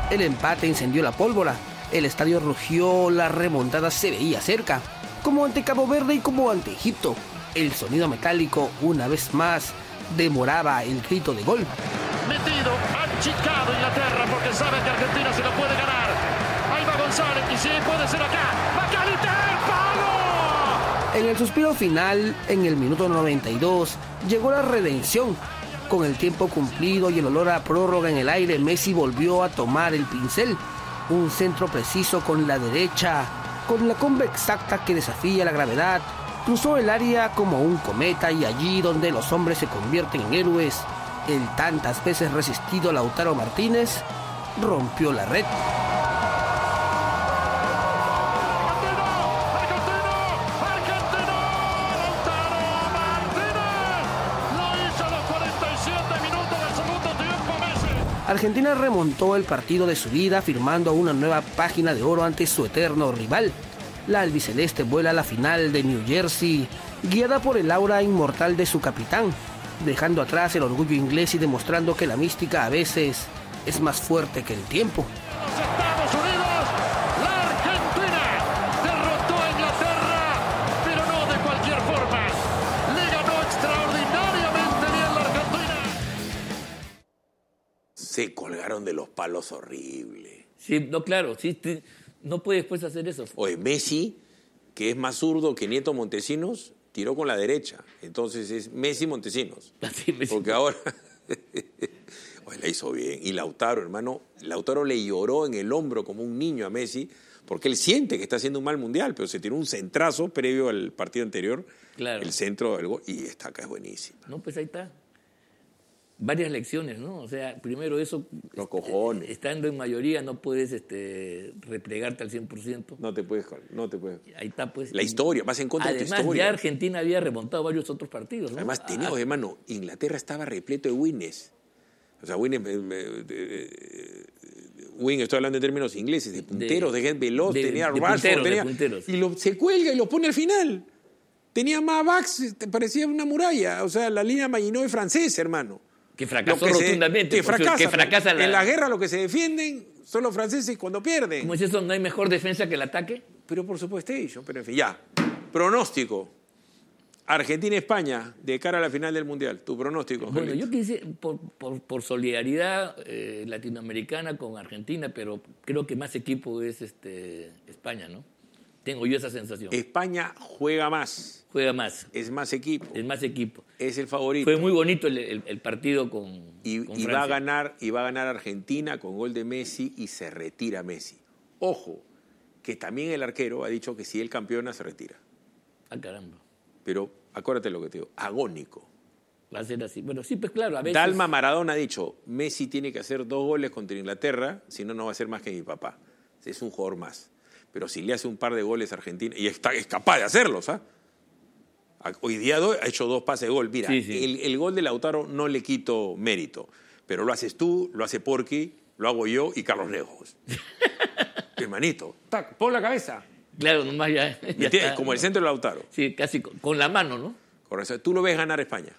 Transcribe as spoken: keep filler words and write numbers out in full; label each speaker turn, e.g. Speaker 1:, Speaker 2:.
Speaker 1: El empate encendió la pólvora. El estadio rugió, la remontada se veía cerca, como ante Cabo Verde y como ante Egipto. El sonido metálico, una vez más, demoraba el grito de gol.
Speaker 2: Metido, achicado Inglaterra porque sabe que Argentina se lo puede ganar. Ahí va González y sí, puede ser acá. ¡Macaliter, palo!
Speaker 1: En el suspiro final, en el minuto noventa y dos, llegó la redención. Con el tiempo cumplido y el olor a prórroga en el aire, Messi volvió a tomar el pincel. Un centro preciso con la derecha, con la comba exacta que desafía la gravedad, cruzó el área como un cometa y allí donde los hombres se convierten en héroes, el tantas veces resistido Lautaro Martínez rompió la red. Argentina remontó el partido de su vida firmando una nueva página de oro ante su eterno rival. La albiceleste vuela a la final de New Jersey, guiada por el aura inmortal de su capitán, dejando atrás el orgullo inglés y demostrando que la mística a veces es más fuerte que el tiempo.
Speaker 2: Los Estados Unidos, la Argentina derrotó a Inglaterra, pero no de cualquier forma. Le ganó extraordinariamente bien la Argentina.
Speaker 3: Se colgaron de los palos horrible.
Speaker 4: Sí, no, claro, sí, sí, no puedes después hacer eso.
Speaker 3: Oye, Messi, que es más zurdo que Nieto Montesinos, tiró con la derecha. Entonces es Messi Montesinos.
Speaker 4: Así, Messi.
Speaker 3: Porque ahora... Oye, la hizo bien. Y Lautaro, hermano, Lautaro le lloró en el hombro como un niño a Messi, porque él siente que está haciendo un mal mundial, pero se tiró un centrazo previo al partido anterior.
Speaker 4: Claro.
Speaker 3: El centro del gol. Y esta acá es buenísima.
Speaker 4: No, pues ahí está. Varias lecciones, ¿no? O sea, primero eso...
Speaker 3: Los cojones.
Speaker 4: Estando en mayoría no puedes este, replegarte al cien por ciento.
Speaker 3: No te puedes... No te puedes.
Speaker 4: Ahí está, pues.
Speaker 3: La historia, vas en contra
Speaker 4: Además,
Speaker 3: de tu historia.
Speaker 4: ya Argentina había remontado varios otros partidos, ¿no?
Speaker 3: Además, tenía,
Speaker 4: Ah,
Speaker 3: hermano, Inglaterra estaba repleto de wins. O sea, wins... Eh, eh, eh, win, estoy hablando en términos ingleses, de punteros, de, de gente veloz,
Speaker 4: de,
Speaker 3: tenía
Speaker 4: de
Speaker 3: Rashford,
Speaker 4: punteros,
Speaker 3: tenía...
Speaker 4: de punteros.
Speaker 3: Y lo, se cuelga y lo pone al final. Tenía más backs, parecía una muralla. O sea, la línea Maginot francesa, hermano.
Speaker 4: Que fracasó
Speaker 3: que
Speaker 4: rotundamente.
Speaker 3: Se, que fracasa.
Speaker 4: Que fracasa la...
Speaker 3: En la guerra lo que se defienden son los franceses cuando pierden.
Speaker 4: ¿Cómo es eso? ¿No hay mejor defensa que el ataque?
Speaker 3: Pero por supuesto ellos. Pero en fin, ya. Pronóstico. Argentina-España de cara a la final del Mundial. Tu pronóstico,
Speaker 4: Bueno,
Speaker 3: Angelito.
Speaker 4: yo quise, por, por, por solidaridad eh, latinoamericana con Argentina, pero creo que más equipo es este, España, ¿no? Tengo yo esa sensación.
Speaker 3: España juega más.
Speaker 4: Juega más.
Speaker 3: Es más equipo.
Speaker 4: Es más equipo.
Speaker 3: Es el favorito.
Speaker 4: Fue muy bonito el, el, el partido con,
Speaker 3: y,
Speaker 4: con
Speaker 3: y
Speaker 4: Francia.
Speaker 3: va a ganar y va a ganar Argentina con gol de Messi y se retira Messi. Ojo, que también el arquero ha dicho que si él campeona se retira.
Speaker 4: Ah, caramba.
Speaker 3: Pero acuérdate lo que te digo, agónico.
Speaker 4: Va a ser así. Bueno, sí, pues claro, a veces...
Speaker 3: Dalma Maradona ha dicho, Messi tiene que hacer dos goles contra Inglaterra, si no, no va a ser más que mi papá. Es un jugador más. Pero si le hace un par de goles a Argentina, y está, es capaz de hacerlos, ¿ah? Hoy día ha hecho dos pases de gol. Mira,
Speaker 4: sí, sí.
Speaker 3: El, el gol de Lautaro no le quito mérito, pero lo haces tú, lo hace Porky, lo hago yo y Carlos Lejos. Hermanito, tac, pon la cabeza.
Speaker 4: Claro, nomás ya... ya
Speaker 3: ¿Entiendes?
Speaker 4: está,
Speaker 3: Como
Speaker 4: ¿no?
Speaker 3: el centro de Lautaro.
Speaker 4: Sí, casi con, con la mano, ¿no?
Speaker 3: Correcto. Tú lo ves ganar a España.